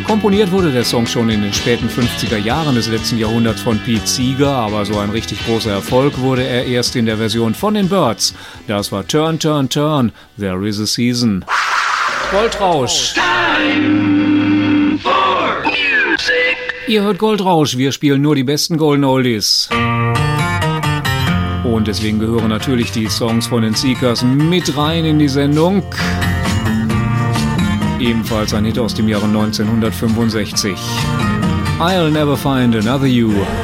Komponiert wurde der Song schon in den späten 50er Jahren des letzten Jahrhunderts von Pete Seeger, aber so ein richtig großer Erfolg wurde er erst in der Version von den Byrds. Das war Turn, Turn, Turn, There is a Season. Goldrausch. Time for music. Ihr hört Goldrausch, wir spielen nur die besten Golden Oldies. Und deswegen gehören natürlich die Songs von den Seekers mit rein in die Sendung. Ebenfalls ein Hit aus dem Jahre 1965. I'll Never Find Another You.